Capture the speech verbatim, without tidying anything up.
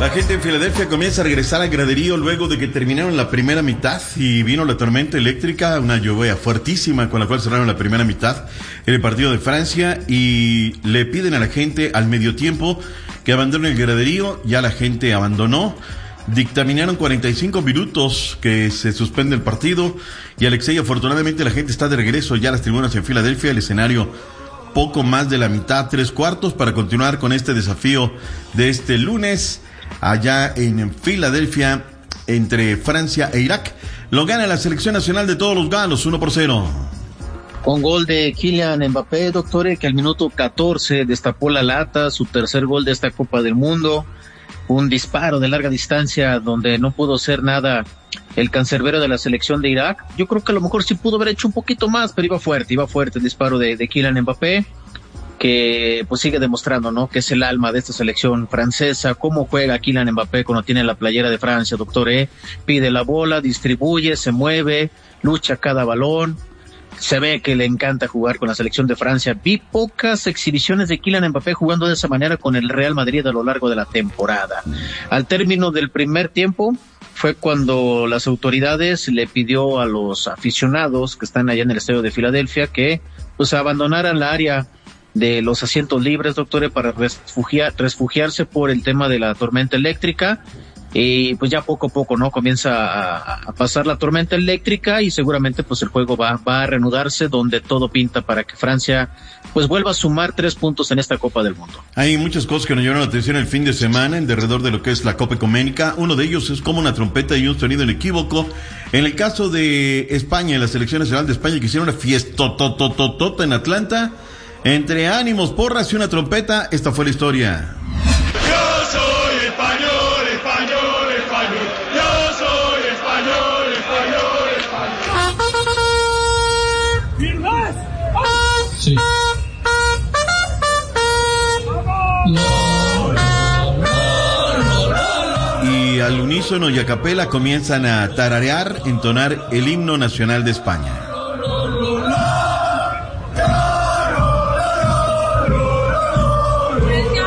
La gente en Filadelfia comienza a regresar al graderío luego de que terminaron la primera mitad y vino la tormenta eléctrica, una lluvia fuertísima con la cual cerraron la primera mitad en el partido de Francia, y le piden a la gente al medio tiempo que abandone el graderío. Ya la gente abandonó. Dictaminaron cuarenta y cinco minutos que se suspende el partido, y Alexei, afortunadamente la gente está de regreso ya a las tribunas en Filadelfia, el escenario poco más de la mitad, tres cuartos, para continuar con este desafío de este lunes allá en Filadelfia entre Francia e Irak. Lo gana la selección nacional de todos los galos, uno por cero. Con gol de Kylian Mbappé, doctor, que al minuto catorce destapó la lata, su tercer gol de esta Copa del Mundo. Un disparo de larga distancia donde no pudo hacer nada el cancerbero de la selección de Irak. Yo creo que a lo mejor sí pudo haber hecho un poquito más, pero iba fuerte, iba fuerte el disparo de, de Kylian Mbappé, que pues sigue demostrando, ¿no?, que es el alma de esta selección francesa. Cómo juega Kylian Mbappé cuando tiene la playera de Francia, doctor, ¿eh? Pide la bola, distribuye, se mueve, lucha cada balón. Se ve que le encanta jugar con la selección de Francia. Vi pocas exhibiciones de Kylian Mbappé jugando de esa manera con el Real Madrid a lo largo de la temporada. Al término del primer tiempo fue cuando las autoridades le pidió a los aficionados que están allá en el estadio de Filadelfia que pues abandonaran la área de los asientos libres, doctores, para refugiar, refugiarse por el tema de la tormenta eléctrica. Y pues ya poco a poco, ¿no?, comienza a, a pasar la tormenta eléctrica, y seguramente pues el juego va, va a reanudarse, donde todo pinta para que Francia pues vuelva a sumar tres puntos en esta Copa del Mundo. Hay muchas cosas que nos llamaron la atención el fin de semana en derredor de lo que es la Copa Ecuménica. Uno de ellos es como una trompeta y un sonido inequívoco. En el caso de España, en la Selección Nacional de España, que hicieron una fiesta totototota en Atlanta, entre ánimos, porras y una trompeta. Esta fue la historia. Yo soy español. Yo soy español, español, español. ¿Firmas? Sí. Y al unísono y a capela comienzan a tararear, entonar el himno nacional de España.